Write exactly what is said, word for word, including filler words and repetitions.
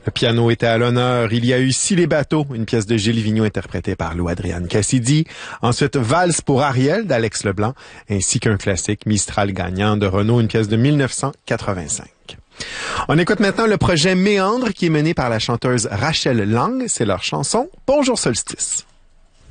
Le piano était à l'honneur. Il y a eu Si les bateaux, une pièce de Gilles Vigneault interprétée par Lou Adrienne Cassidy. Ensuite, Valse pour Ariel d'Alex Leblanc, ainsi qu'un classique Mistral gagnant de Renaud, une pièce de mille neuf cent quatre-vingt-cinq. On écoute maintenant le projet Méandre qui est mené par la chanteuse Rachel Lang. C'est leur chanson Bonjour Solstice.